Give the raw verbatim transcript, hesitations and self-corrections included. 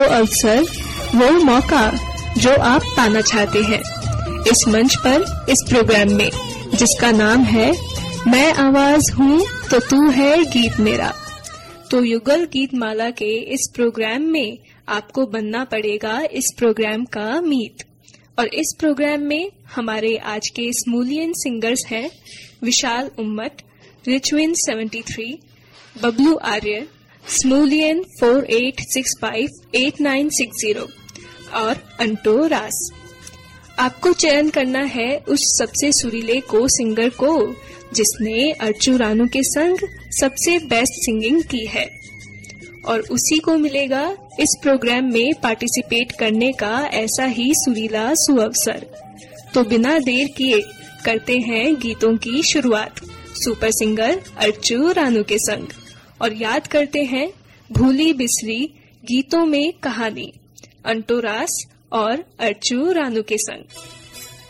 वो अवसर, वो मौका जो आप पाना चाहते हैं इस मंच पर, इस प्रोग्राम में जिसका नाम है मैं आवाज हूँ तो तू है गीत मेरा। तो युगल गीत माला के इस प्रोग्राम में आपको बनना पड़ेगा इस प्रोग्राम का मीत। और इस प्रोग्राम में हमारे आज के स्मूलियन सिंगर्स हैं विशाल उम्मत, रिचविन सेवेंटी थ्री, बबलू आर्य, स्मूलियन four eight six five eight nine six zero और अंटो रास। आपको चयन करना है उस सबसे सुरीले को सिंगर को जिसने अर्चू रानू के संग सबसे बेस्ट सिंगिंग की है, और उसी को मिलेगा इस प्रोग्राम में पार्टिसिपेट करने का ऐसा ही सुरीला सुअवसर। तो बिना देर किए करते हैं गीतों की शुरुआत सुपर सिंगर अर्चू रानू के संग, और याद करते हैं भूली बिसरी गीतों में कहानी अंटो रास और अर्चू रानू के संग।